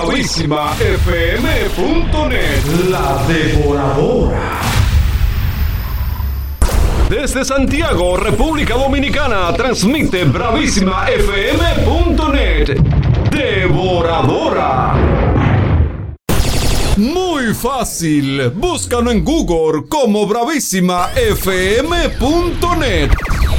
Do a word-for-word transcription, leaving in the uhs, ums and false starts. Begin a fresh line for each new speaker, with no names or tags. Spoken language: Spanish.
bravísima f m punto net.
La Devoradora.
Desde Santiago, República Dominicana, transmite bravísima f m punto net. Devoradora. Muy fácil, búscalo en Google como bravísima f m punto net